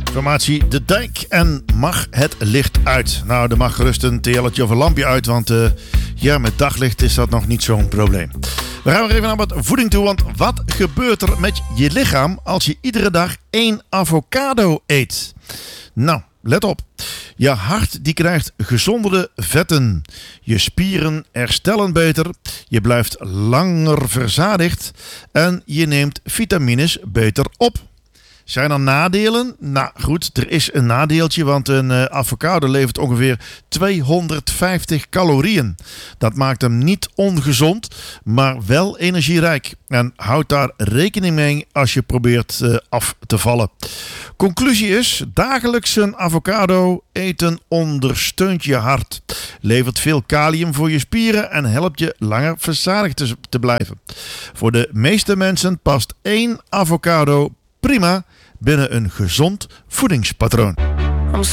Formatie De Dijk en mag het licht uit. Nou, er mag gerust een TL'tje of een lampje uit, want met daglicht is dat nog niet zo'n probleem. We gaan weer even naar wat voeding toe, want wat gebeurt er met je lichaam als je iedere dag 1 avocado eet? Nou, let op. Je hart die krijgt gezondere vetten. Je spieren herstellen beter. Je blijft langer verzadigd. En je neemt vitamines beter op. Zijn er nadelen? Nou goed, er is een nadeeltje, want een avocado levert ongeveer 250 calorieën. Dat maakt hem niet ongezond, maar wel energierijk. En houd daar rekening mee als je probeert af te vallen. Conclusie is, dagelijks een avocado eten ondersteunt je hart. Levert veel kalium voor je spieren en helpt je langer verzadigd te blijven. Voor de meeste mensen past 1 avocado prima binnen een gezond voedingspatroon.